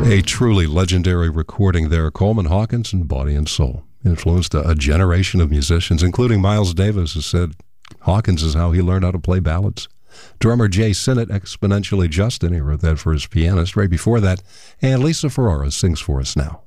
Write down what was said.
A truly legendary recording there. Coleman Hawkins and Body and Soul influenced a generation of musicians, including Miles Davis, who said Hawkins is how he learned how to play ballads. Drummer Jay Sinnott, Exponentially Justin, he wrote that for his pianist. Right before that, and Lisa Ferrara sings for us now.